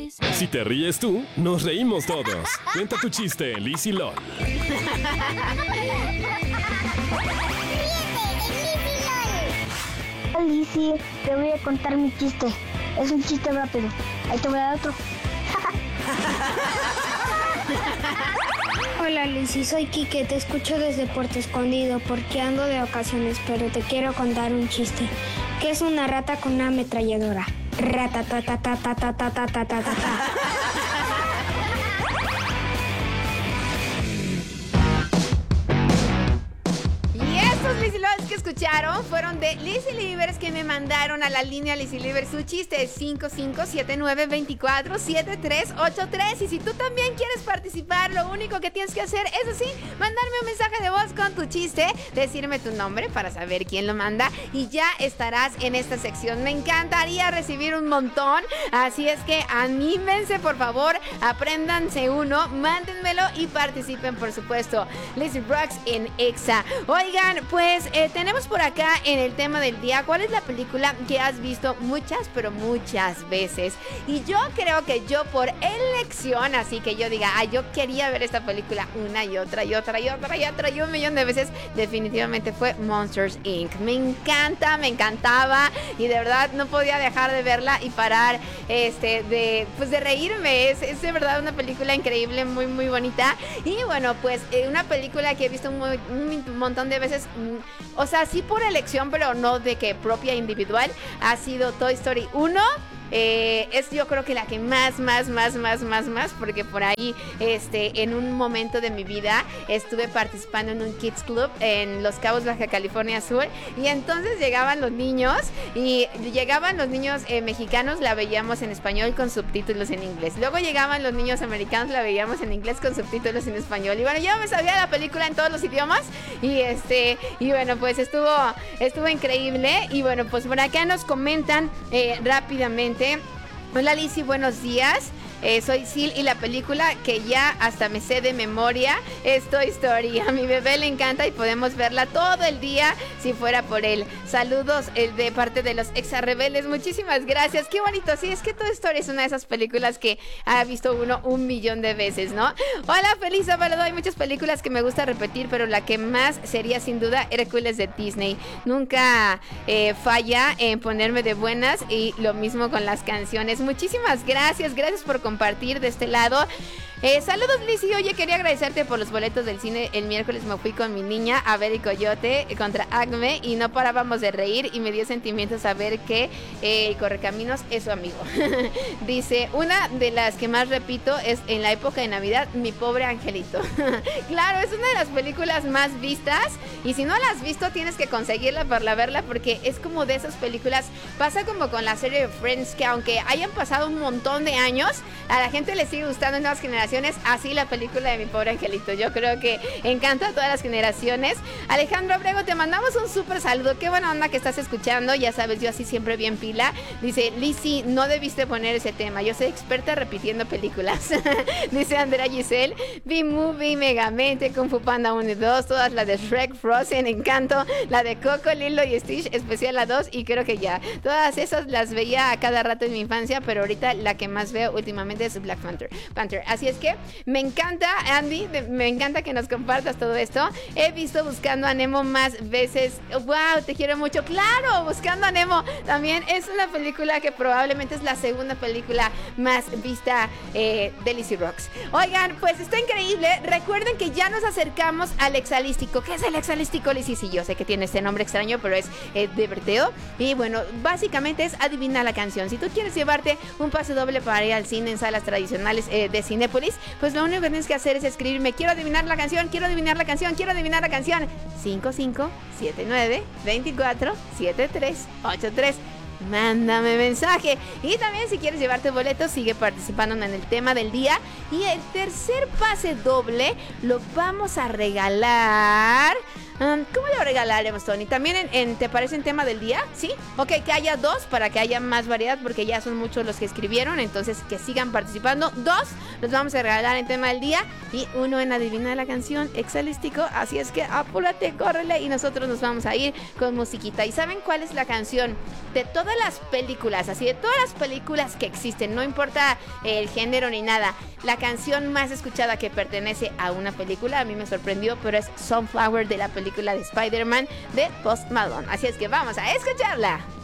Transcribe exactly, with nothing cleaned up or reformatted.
Si te ríes tú, nos reímos todos. Cuenta tu chiste en Lizzy LOL. Lizzy, te voy a contar mi chiste. Es un chiste rápido. Ahí te voy a dar otro. Hola Lizzy, soy Quique, te escucho desde Puerto Escondido porque ando de vacaciones, pero te quiero contar un chiste. ¿Qué es una rata con una ametralladora? Rata ta ta ta ta ta ta ta ta ta ta. Estos Lizzy Lols que escucharon fueron de Lizzy Livers, que me mandaron a la línea Lizzy Livers su chiste es cinco cinco siete nueve dos cuatro siete tres ocho tres. Y si tú también quieres participar, lo único que tienes que hacer es así, mandarme un mensaje de voz con tu chiste, decirme tu nombre para saber quién lo manda y ya estarás en esta sección. Me encantaría recibir un montón, así es que anímense, por favor, apréndanse uno, mándenmelo y participen, por supuesto. Lizzy Rocks en Exa. Oigan, pues eh, tenemos por acá en el tema del día, ¿cuál es la película que has visto muchas, pero muchas veces? Y yo creo que yo por elección, así que yo diga, ay, yo quería ver esta película una y otra y otra y otra y otra y un millón de veces, definitivamente fue Monsters incorporated. Me encanta, me encantaba y de verdad no podía dejar de verla y parar este, de, pues de reírme. Es, es de verdad una película increíble, muy, muy bonita. Y bueno, pues eh, una película que he visto un, un montón de veces. O sea, sí por elección, pero no de que propia individual. Ha sido Toy Story uno. Eh, es yo creo que la que más, más, más, más, más, más, porque por ahí, este, en un momento de mi vida estuve participando en un Kids Club en Los Cabos, Baja California Sur, y entonces llegaban los niños y llegaban los niños eh, mexicanos, la veíamos en español con subtítulos en inglés. Luego llegaban los niños americanos, la veíamos en inglés con subtítulos en español. Y bueno, yo me sabía la película en todos los idiomas y este, y bueno, pues estuvo, estuvo increíble. Y bueno, pues por acá nos comentan eh, rápidamente. Hola Lizzy, buenos días. Eh, soy Sil y la película que ya hasta me sé de memoria es Toy Story. A mi bebé le encanta y podemos verla todo el día si fuera por él. Saludos eh, de parte de los Exa Rebeldes. Muchísimas gracias. Qué bonito. Sí, es que Toy Story es una de esas películas que ha visto uno un millón de veces, ¿no? Hola, feliz sábado. Hay muchas películas que me gusta repetir, pero la que más sería sin duda Hércules de Disney. Nunca eh, falla en ponerme de buenas y lo mismo con las canciones. Muchísimas gracias. Gracias por compartir de este lado. Eh, saludos Lizzy, oye, quería agradecerte por los boletos del cine. El miércoles me fui con mi niña a ver El Coyote contra Acme y no parábamos de reír y me dio sentimiento saber que eh, el Correcaminos es su amigo. Dice, una de las que más repito es en la época de Navidad, Mi Pobre Angelito. Claro, es una de las películas más vistas y si no la has visto tienes que conseguirla para verla porque es como de esas películas. Pasa como con la serie de Friends, que aunque hayan pasado un montón de años, a la gente le sigue gustando en nuevas generaciones. Así la película de Mi Pobre Angelito, yo creo que encanta a todas las generaciones. Alejandro Abrego, te mandamos un súper saludo. Qué buena onda que estás escuchando. Ya sabes, yo así siempre bien pila. Dice, Lizzy, no debiste poner ese tema, yo soy experta repitiendo películas. Dice Andrea Giselle, B-Movie, Megamente, Kung Fu Panda uno y dos, todas las de Shrek, Frozen, Encanto, la de Coco, Lilo y Stitch, especial la dos, y creo que ya. Todas esas las veía a cada rato en mi infancia, pero ahorita la que más veo últimamente es Black Panther. Panther. Así es que me encanta, Andy, me encanta que nos compartas todo esto. He visto Buscando a Nemo más veces. Wow, te quiero mucho. Claro, Buscando a Nemo también es una película que probablemente es la segunda película más vista eh, de Lizzy Rocks. Oigan, pues está increíble. Recuerden que ya nos acercamos al Exalístico. ¿Qué es el Exalístico, Lizzy? Sí, yo sé que tiene este nombre extraño, pero es eh, divertido. Y bueno, básicamente es adivinar la canción. Si tú quieres llevarte un pase doble para ir al cine en salas tradicionales eh, de Cinépolis, pues lo único que tienes que hacer es escribirme, quiero adivinar la canción, quiero adivinar la canción, quiero adivinar la canción. cinco cinco siete nueve dos cuatro siete tres ocho tres. Mándame mensaje. Y también si quieres llevarte boletos, sigue participando en el tema del día. Y el tercer pase doble lo vamos a regalar. Um, ¿Cómo lo regalaremos, Tony? ¿También en, en te parece en tema del día? ¿Sí? Ok, que haya dos para que haya más variedad, porque ya son muchos los que escribieron. Entonces que sigan participando. Dos los vamos a regalar en tema del día y uno en adivinar la canción Exalístico. Así es que apúrate, córrele y nosotros nos vamos a ir con musiquita. ¿Y saben cuál es la canción de todos todas las películas, así de todas las películas que existen, no importa el género ni nada, la canción más escuchada que pertenece a una película, a mí me sorprendió, pero es Sunflower de la película de Spider-Man de Post Malone. Así es que vamos a escucharla.